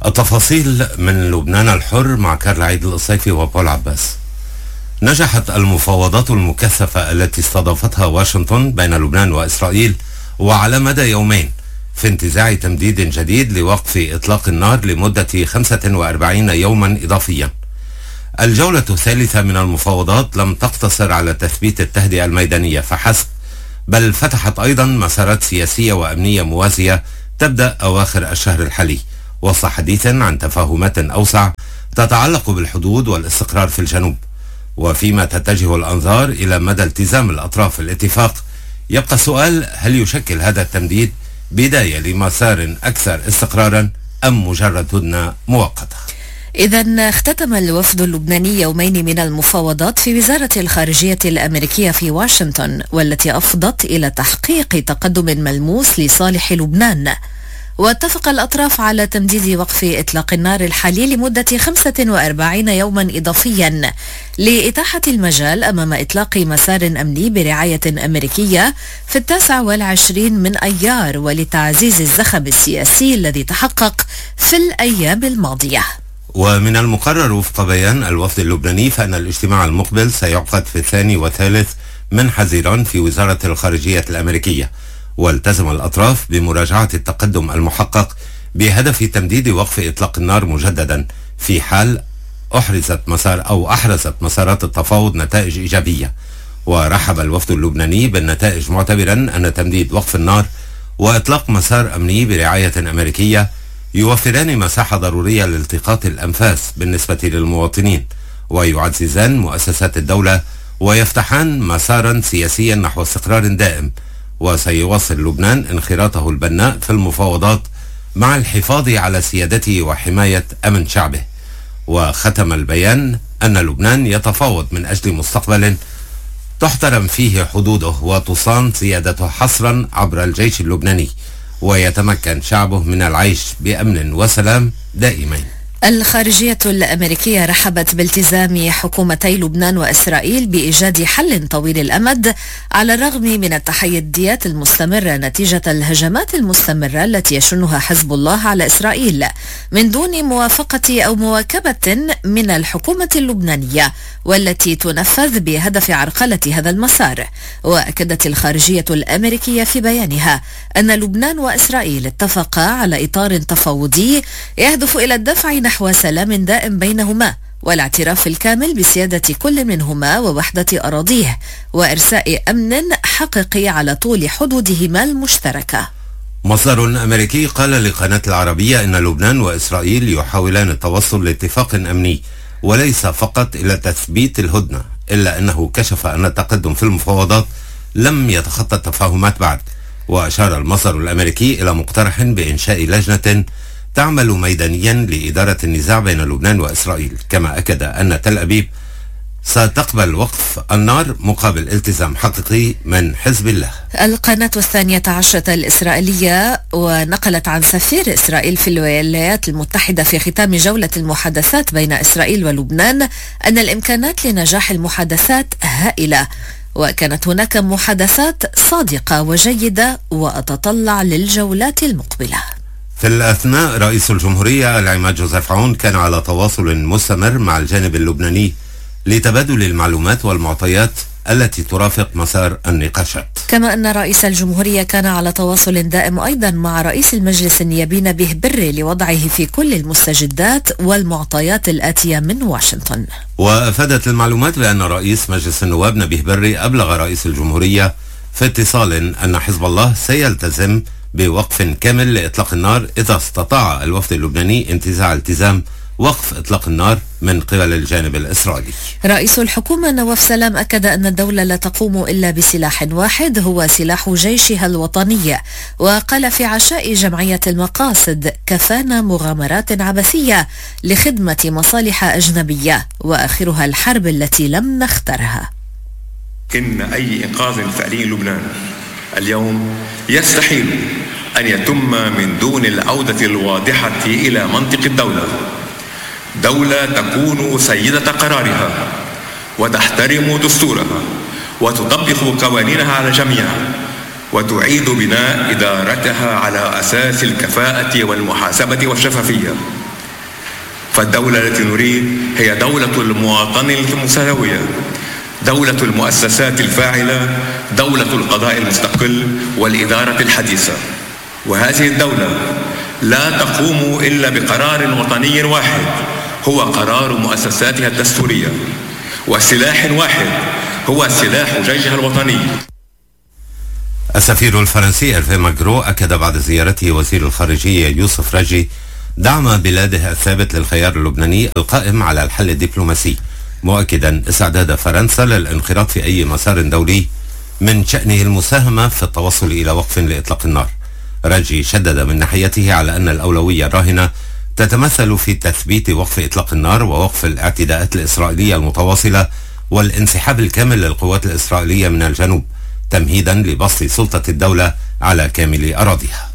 التفاصيل من لبنان الحر مع كارل عيد القصيفي وبول عباس. نجحت المفاوضات المكثفة التي استضافتها واشنطن بين لبنان وإسرائيل وعلى مدى يومين في انتزاع تمديد جديد لوقف إطلاق النار لمدة 45 يوما إضافيا. الجولة الثالثة من المفاوضات لم تقتصر على تثبيت التهدئة الميدانية فحسب، بل فتحت أيضا مسارات سياسية وأمنية موازية تبدأ أواخر الشهر الحالي، وسط حديث عن تفاهمات أوسع تتعلق بالحدود والاستقرار في الجنوب. وفيما تتجه الأنظار إلى مدى التزام الأطراف الاتفاق، يبقى السؤال: هل يشكل هذا التمديد بداية لمسار أكثر استقرارا أم مجرد هدنة مؤقتة؟ إذا اختتم الوفد اللبناني يومين من المفاوضات في وزارة الخارجية الأمريكية في واشنطن، والتي أفضت إلى تحقيق تقدم ملموس لصالح لبنان. واتفق الأطراف على تمديد وقف إطلاق النار الحالي لمدة 45 يوما إضافيا لإتاحة المجال أمام إطلاق مسار أمني برعاية أمريكية في 29 من أيار، ولتعزيز الزخم السياسي الذي تحقق في الأيام الماضية. ومن المقرر وفق بيان الوفد اللبناني فإن الاجتماع المقبل سيعقد في 2 و3 من حزيران في وزارة الخارجية الأمريكية، والتزم الأطراف بمراجعة التقدم المحقق بهدف تمديد وقف إطلاق النار مجددا في حال أحرزت مسارات التفاوض نتائج إيجابية. ورحب الوفد اللبناني بالنتائج معتبرا أن تمديد وقف النار وإطلاق مسار أمني برعاية أمريكية يوفران مساحة ضرورية لالتقاط الأنفاس بالنسبة للمواطنين، ويعززان مؤسسات الدولة، ويفتحان مسارا سياسيا نحو استقرار دائم. وسيواصل لبنان انخراطه البناء في المفاوضات مع الحفاظ على سيادته وحماية أمن شعبه. وختم البيان أن لبنان يتفاوض من أجل مستقبل تحترم فيه حدوده وتصان سيادته حصرا عبر الجيش اللبناني، ويتمكن شعبه من العيش بأمن وسلام دائمين. الخارجية الأمريكية رحبت بالتزام حكومتي لبنان وإسرائيل بإيجاد حل طويل الأمد على الرغم من التحديات المستمرة نتيجة الهجمات المستمرة التي يشنها حزب الله على إسرائيل من دون موافقة أو مواكبة من الحكومة اللبنانية، والتي تنفذ بهدف عرقلة هذا المسار. وأكدت الخارجية الأمريكية في بيانها أن لبنان وإسرائيل اتفقا على إطار تفاوضي يهدف إلى الدفع نحو سلام دائم بينهما، والاعتراف الكامل بسيادة كل منهما ووحدة أراضيه، وإرساء أمن حقيقي على طول حدودهما المشتركة. مصدر أمريكي قال لقناة العربية إن لبنان وإسرائيل يحاولان التوصل لاتفاق أمني وليس فقط إلى تثبيت الهدنة، إلا أنه كشف أن التقدم في المفاوضات لم يتخطى التفاهمات بعد. وأشار المصدر الأمريكي إلى مقترح بإنشاء لجنة تعمل ميدانيا لإدارة النزاع بين لبنان وإسرائيل، كما أكد أن تل أبيب ستقبل وقف النار مقابل التزام حقيقي من حزب الله. القناة 12 الإسرائيلية ونقلت عن سفير إسرائيل في الولايات المتحدة في ختام جولة المحادثات بين إسرائيل ولبنان أن الإمكانات لنجاح المحادثات هائلة، وكانت هناك محادثات صادقة وجيدة، وأتطلع للجولات المقبلة. في الأثناء رئيس الجمهورية العماد جوزيف عون كان على تواصل مستمر مع الجانب اللبناني لتبادل المعلومات والمعطيات التي ترافق مسار النقاشات. كما أن رئيس الجمهورية كان على تواصل دائم أيضا مع رئيس المجلس النيابي نبيه بري لوضعه في كل المستجدات والمعطيات الآتية من واشنطن. وأفادت المعلومات بأن رئيس مجلس النواب نبيه بري أبلغ رئيس الجمهورية في اتصال أن حزب الله سيلتزم بوقف كامل لإطلاق النار إذا استطاع الوفد اللبناني انتزاع التزام وقف إطلاق النار من قبل الجانب الإسرائيلي. رئيس الحكومة نواف سلام أكد أن الدولة لا تقوم إلا بسلاح واحد هو سلاح جيشها الوطني، وقال في عشاء جمعية المقاصد: كفانا مغامرات عبثية لخدمة مصالح أجنبية، وآخرها الحرب التي لم نخترها. إن أي إنقاذ فعلي لبنان اليوم يستحيل أن يتم من دون العودة الواضحة إلى منطق الدولة، دولة تكون سيدة قرارها وتحترم دستورها وتطبق قوانينها على الجميع، وتعيد بناء إدارتها على أساس الكفاءة والمحاسبة والشفافية، فالدولة التي نريد هي دولة المواطنين المتساوية، دولة المؤسسات الفاعلة، دولة القضاء المستقل والإدارة الحديثة. وهذه الدولة لا تقوم إلا بقرار وطني واحد هو قرار مؤسساتها الدستورية، وسلاح واحد هو سلاح جيشها الوطني. السفير الفرنسي إرفي ماغرو أكد بعد زيارته وزير الخارجية يوسف راجي دعم بلاده الثابت للخيار اللبناني القائم على الحل الدبلوماسي، مؤكدا استعداد فرنسا للانخراط في أي مسار دولي من شأنه المساهمة في التوصل إلى وقف لإطلاق النار. راجي شدد من ناحيته على أن الأولوية الراهنة تتمثل في تثبيت وقف إطلاق النار ووقف الاعتداءات الإسرائيلية المتواصلة والانسحاب الكامل للقوات الإسرائيلية من الجنوب، تمهيدا لبسط سلطة الدولة على كامل أراضيها.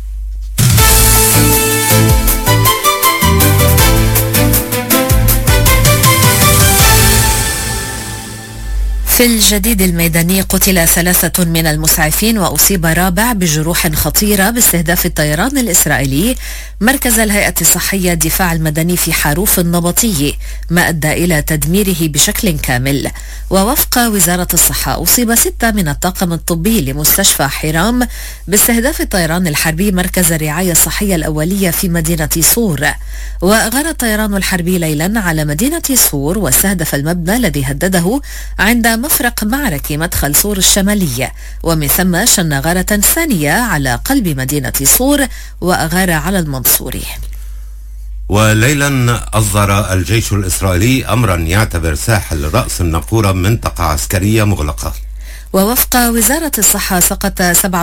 في الجديد الميداني قتل 3 من المسعفين وأصيب رابع بجروح خطيرة باستهداف الطيران الإسرائيلي مركز الهيئة الصحية الدفاع المدني في حاروف النبطي، ما أدى إلى تدميره بشكل كامل. ووفق وزارة الصحة أصيب 6 من الطاقم الطبي لمستشفى حرام باستهداف الطيران الحربي مركز الرعاية الصحية الأولية في مدينة صور. وأغار الطيران الحربي ليلا على مدينة صور واستهدف المبنى الذي هدده عند مفرق معركي مدخل صور الشمالية، ومن ثم شن غارة ثانية على قلب مدينة صور وأغار على المنصوري. وليلا أصدر الجيش الإسرائيلي أمرا يعتبر ساحل رأس الناقورة منطقة عسكرية مغلقة. ووفق وزارة الصحة سقط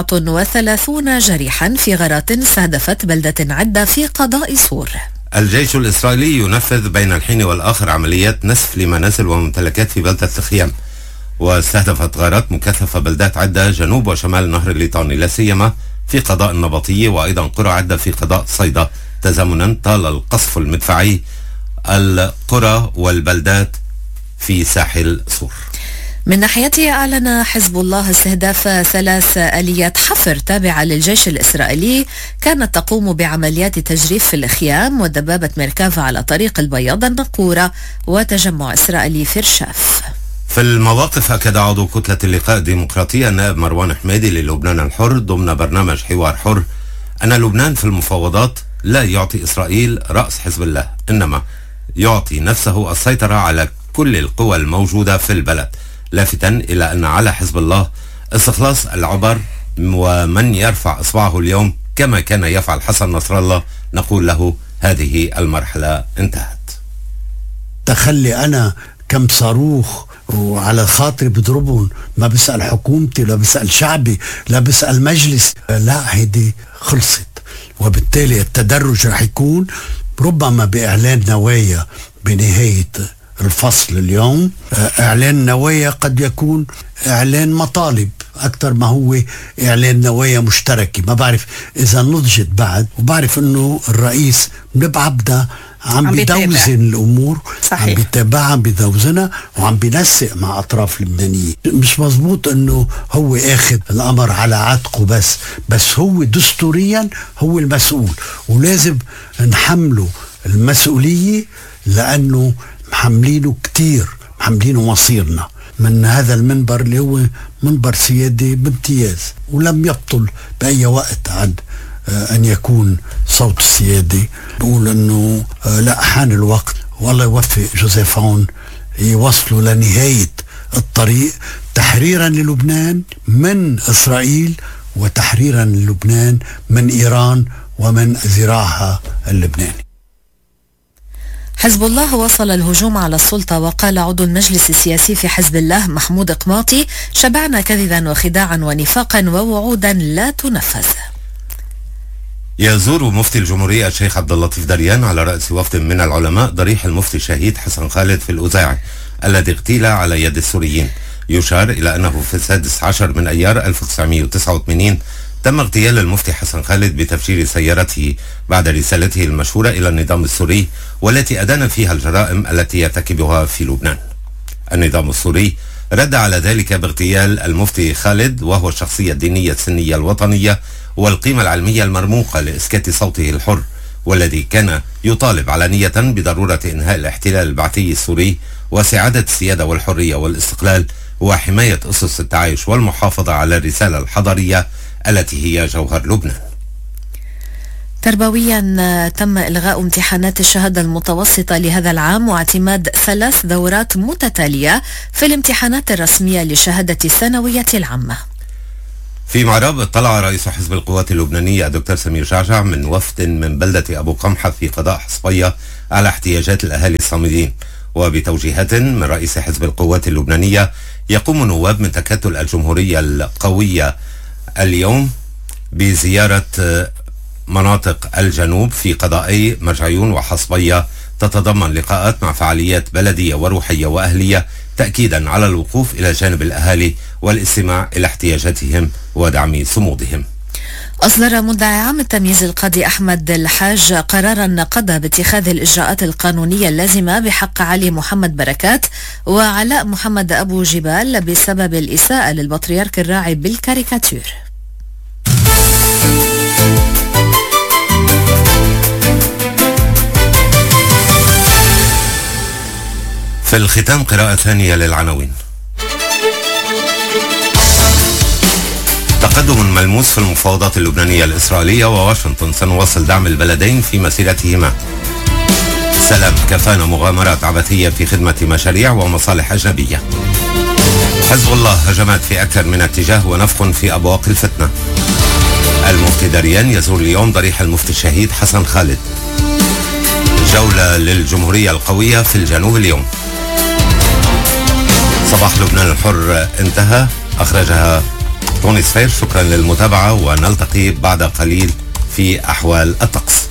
37 جريحا في غارات استهدفت بلدة عدة في قضاء صور. الجيش الإسرائيلي ينفذ بين الحين والآخر عمليات نسف لمنازل وممتلكات في بلدة الخيام، واستهدفت غارات مكثفة بلدات عدة جنوب وشمال نهر الليطاني، لا سيما في قضاء النبطية، وأيضا قرى عدة في قضاء صيدا، تزامنا طال القصف المدفعي القرى والبلدات في ساحل صور. من ناحيته أعلن حزب الله استهداف 3 آليات حفر تابعة للجيش الإسرائيلي كانت تقوم بعمليات تجريف في الخيام ودبابة ميركافا على طريق البياض النقورة وتجمع إسرائيلي في رشاف. في المواقف أكد عضو كتلة اللقاء الديمقراطية النائب مروان حميدي للبنان الحر ضمن برنامج حوار حر أن لبنان في المفاوضات لا يعطي إسرائيل رأس حزب الله، إنما يعطي نفسه السيطرة على كل القوى الموجودة في البلد، لافتا إلى أن على حزب الله استخلاص العبر، ومن يرفع إصبعه اليوم كما كان يفعل حسن نصر الله نقول له هذه المرحلة انتهت. تخلي أنا كم صاروخ وعلى خاطري بضربهم، ما بسأل حكومتي، لا بسأل شعبي، لا بسأل مجلس، لا هيدي خلصت. وبالتالي التدرج رح يكون ربما بإعلان نوايا بنهاية الفصل اليوم. إعلان نوايا قد يكون إعلان مطالب أكثر ما هو إعلان نوايا مشتركة، ما بعرف إذا نضجت بعد. وبعرف إنه الرئيس بنبعبنا عم بيدوزن الأمور، صحيح. عم بيتابعها، عم بيدوزنها، وعم بينسق مع أطراف لبنانية. مش مزبوط إنه هو أخذ الأمر على عاتقه، بس هو دستوريا هو المسؤول، ولازم نحمله المسؤولية لأنه محملينه كتير، محملينه مصيرنا من هذا المنبر اللي هو منبر سيادي بامتياز، ولم يبطل بأي وقت عن أن يكون صوت السيادي. بقول أنه لا، حان الوقت، والله يوفق جوزيف عون يوصلوا لنهاية الطريق تحريرا للبنان من إسرائيل، وتحريرا للبنان من إيران ومن ذراعها اللبناني. حزب الله واصل الهجوم على السلطة، وقال عضو المجلس السياسي في حزب الله محمود قماطي: شبعنا كذبا وخداعا ونفاقا ووعودا لا تنفذ. يزور مفتي الجمهورية الشيخ عبد اللطيف دريان على رأس وفد من العلماء ضريح المفتي الشهيد حسن خالد في الأوزاعي الذي اغتيل على يد السوريين. يشار إلى أنه في 16 من أيار 1989 تم اغتيال المفتي حسن خالد بتفجير سيارته بعد رسالته المشهورة إلى النظام السوري، والتي أدان فيها الجرائم التي يرتكبها في لبنان. النظام السوري رد على ذلك باغتيال المفتي خالد، وهو الشخصية الدينية السنية الوطنية والقيمة العلمية المرموقة لإسكات صوته الحر، والذي كان يطالب علنية بضرورة إنهاء الاحتلال البعثي السوري وسعادة السيادة والحرية والاستقلال وحماية أسس التعايش والمحافظة على الرسالة الحضارية التي هي جوهر لبنان. تربويا تم إلغاء امتحانات الشهادة المتوسطة لهذا العام واعتماد 3 دورات متتالية في الامتحانات الرسمية لشهادة الثانوية العامة. في معرب اطلع رئيس حزب القوات اللبنانية الدكتور سمير جعجع من وفد من بلدة أبو قمحة في قضاء حصبية على احتياجات الأهالي الصامدين، وبتوجيهات من رئيس حزب القوات اللبنانية يقوم نواب من تكتل الجمهورية القوية اليوم بزيارة مناطق الجنوب في قضائي مرجعيون وحصبية، تتضمن لقاءات مع فعاليات بلدية وروحية وأهلية تأكيدا على الوقوف إلى جانب الأهالي والاستماع إلى احتياجاتهم ودعم صمودهم. أصدر مدعي عام التمييز القاضي أحمد الحاج قرارا قضى باتخاذ الإجراءات القانونية اللازمة بحق علي محمد بركات وعلاء محمد أبو جبال بسبب الإساءة للبطريرك الراعي بالكاريكاتير. في الختام قراءة ثانية للعناوين. تقدم ملموس في المفاوضات اللبنانية الإسرائيلية وواشنطن سنواصل دعم البلدين في مسيرتهما. سلام كفانا مغامرات عبثية في خدمة مشاريع ومصالح أجنبية. حزب الله هجمات في أكثر من اتجاه ونفق في أبواق الفتنة. المفتي دريان يزور اليوم ضريح المفتي الشهيد حسن خالد. جولة للجمهورية القوية في الجنوب اليوم. صباح لبنان الحر انتهى، أخرجها توني صفير. شكرا للمتابعة ونلتقي بعد قليل في أحوال الطقس.